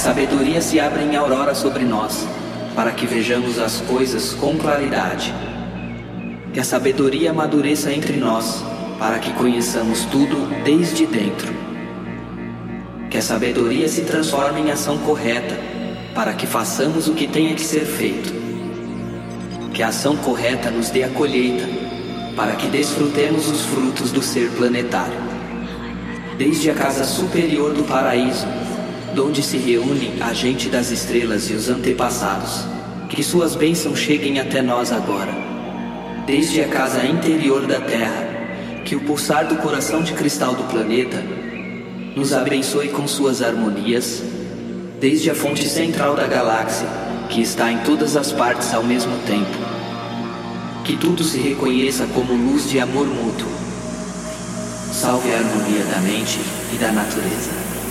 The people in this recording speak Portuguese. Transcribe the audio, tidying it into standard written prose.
sabedoria se abra em aurora sobre nós, para que vejamos as coisas com claridade. Que a sabedoria amadureça entre nós, para que conheçamos tudo desde dentro. Que a sabedoria se transforme em ação correta, para que façamos o que tenha que ser feito. Que a ação correta nos dê a colheita, para que desfrutemos os frutos do ser planetário. Desde a casa superior do paraíso, donde se reúne a gente das estrelas e os antepassados, que suas bênçãos cheguem até nós agora. Desde a casa interior da Terra, que o pulsar do coração de cristal do planeta nos abençoe com suas harmonias. Desde a fonte central da galáxia, que está em todas as partes ao mesmo tempo, que tudo se reconheça como luz de amor mútuo. Salve a harmonia da mente e da natureza.